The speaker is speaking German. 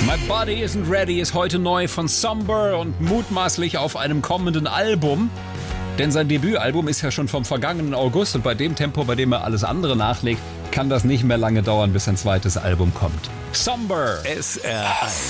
My Body Isn't Ready ist heute neu von Somber und mutmaßlich auf einem kommenden Album. Denn sein Debütalbum ist ja schon vom vergangenen August und bei dem Tempo, bei dem er alles andere nachlegt, kann das nicht mehr lange dauern, bis sein zweites Album kommt. Somber. SR1